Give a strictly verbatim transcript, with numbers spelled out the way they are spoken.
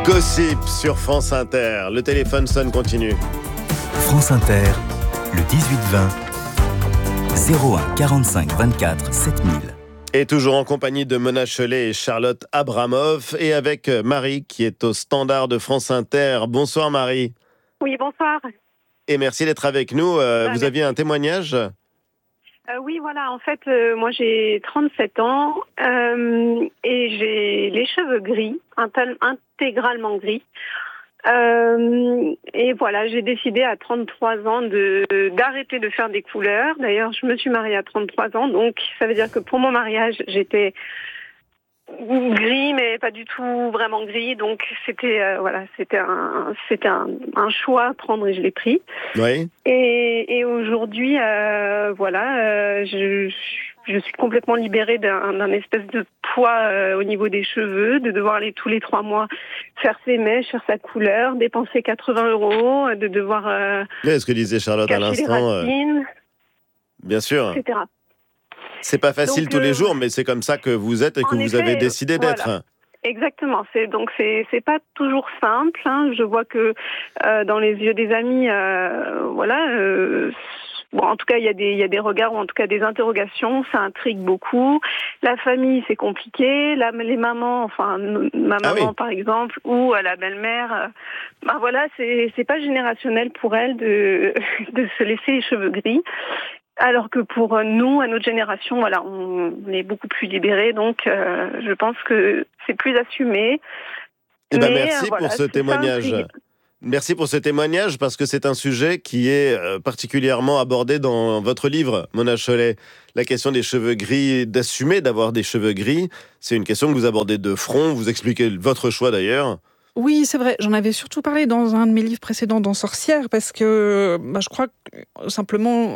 Gossip sur France Inter. Le téléphone sonne, continue. France Inter, le dix-huit vingt, zéro un quarante-cinq vingt-quatre sept mille. Et toujours en compagnie de Mona Chollet et Charlotte Abramoff, et avec Marie qui est au standard de France Inter. Bonsoir Marie. Oui, bonsoir. Et merci d'être avec nous. Euh, Ah, vous merci. aviez un témoignage ? Euh, oui, voilà, en fait, euh, moi j'ai trente-sept ans euh, et j'ai les cheveux gris, intel- intégralement gris. Euh, et voilà, j'ai décidé à trente-trois ans de d'arrêter de faire des couleurs. D'ailleurs, je me suis mariée à trente-trois ans, donc ça veut dire que pour mon mariage, j'étais gris, mais pas du tout vraiment gris. Donc c'était euh, voilà, c'était un c'était un, un choix à prendre et je l'ai pris. Oui. Et, et aujourd'hui, euh, voilà, euh, je, je suis complètement libérée d'un, d'un espèce de poids euh, au niveau des cheveux, de devoir aller tous les trois mois faire ses mèches, faire sa couleur, dépenser quatre-vingts euros, de devoir euh, Oui, ce que disait Charlotte à cacher les l'instant. euh, racines, bien sûr. et cetera. C'est pas facile Donc, tous les euh, jours, mais c'est comme ça que vous êtes et que en vous effet, avez décidé voilà. d'être. Exactement. C'est donc c'est c'est pas toujours simple. Hein. Je vois que euh, dans les yeux des amis, euh, voilà. Euh, bon, en tout cas, il y a des il y a des regards ou en tout cas des interrogations. Ça intrigue beaucoup. La famille, c'est compliqué. La, les mamans, enfin n- ma Ah maman oui. par exemple, ou euh, la belle-mère. Euh, ben voilà, c'est c'est pas générationnel pour elle de de se laisser les cheveux gris. Alors que pour nous, à notre génération, voilà, on est beaucoup plus libérés, donc euh, je pense que c'est plus assumé. Eh ben Mais merci euh, voilà, pour ce ça témoignage. intrigue. Merci pour ce témoignage parce que c'est un sujet qui est euh, particulièrement abordé dans votre livre, Mona Chollet. La question des cheveux gris, d'assumer d'avoir des cheveux gris, c'est une question que vous abordez de front. Vous expliquez votre choix d'ailleurs. Oui, c'est vrai. J'en avais surtout parlé dans un de mes livres précédents, dans Sorcière, parce que bah, je crois que simplement